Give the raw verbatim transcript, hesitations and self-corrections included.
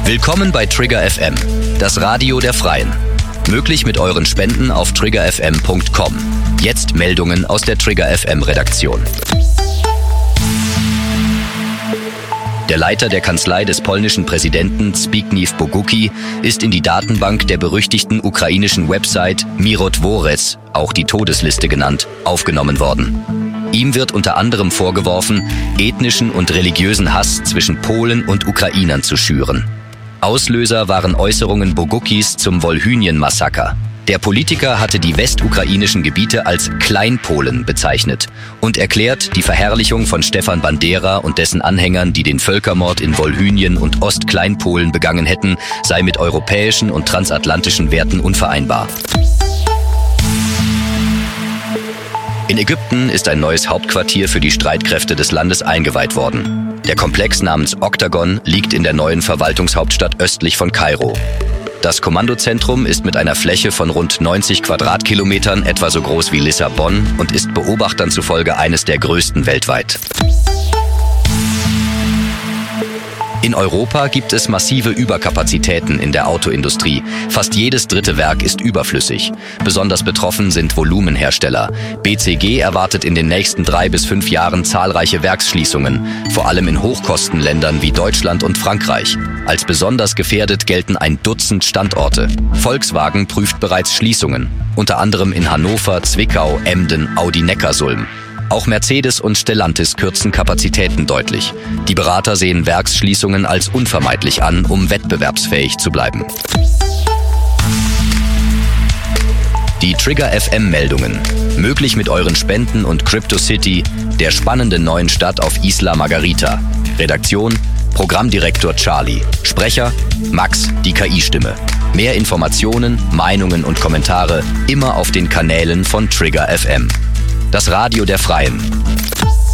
Willkommen bei Trigger F M, das Radio der Freien. Möglich mit euren Spenden auf trigger f m punkt com. Jetzt Meldungen aus der Trigger F M Redaktion. Der Leiter der Kanzlei des polnischen Präsidenten Zbigniew Bogucki ist in die Datenbank der berüchtigten ukrainischen Website Mirotwores, auch die Todesliste genannt, aufgenommen worden. Ihm wird unter anderem vorgeworfen, ethnischen und religiösen Hass zwischen Polen und Ukrainern zu schüren. Auslöser waren Äußerungen Boguckis zum Wolhynien-Massaker. Der Politiker hatte die westukrainischen Gebiete als Kleinpolen bezeichnet und erklärt, die Verherrlichung von Stefan Bandera und dessen Anhängern, die den Völkermord in Wolhynien und Ostkleinpolen begangen hätten, sei mit europäischen und transatlantischen Werten unvereinbar. In Ägypten ist ein neues Hauptquartier für die Streitkräfte des Landes eingeweiht worden. Der Komplex namens Oktagon liegt in der neuen Verwaltungshauptstadt östlich von Kairo. Das Kommandozentrum ist mit einer Fläche von rund neunzig Quadratkilometern etwa so groß wie Lissabon und ist Beobachtern zufolge eines der größten weltweit. In Europa gibt es massive Überkapazitäten in der Autoindustrie. Fast jedes dritte Werk ist überflüssig. Besonders betroffen sind Volumenhersteller. B C G erwartet in den nächsten drei bis fünf Jahren zahlreiche Werksschließungen, vor allem in Hochkostenländern wie Deutschland und Frankreich. Als besonders gefährdet gelten ein Dutzend Standorte. Volkswagen prüft bereits Schließungen, unter anderem in Hannover, Zwickau, Emden, Audi-Neckarsulm. Auch Mercedes und Stellantis kürzen Kapazitäten deutlich. Die Berater sehen Werksschließungen als unvermeidlich an, um wettbewerbsfähig zu bleiben. Die Trigger F M-Meldungen. Möglich mit euren Spenden und Crypto City, der spannenden neuen Stadt auf Isla Margarita. Redaktion: Programmdirektor Charlie. Sprecher: Max, die K I-Stimme. Mehr Informationen, Meinungen und Kommentare immer auf den Kanälen von Trigger F M. Das Radio der Freien.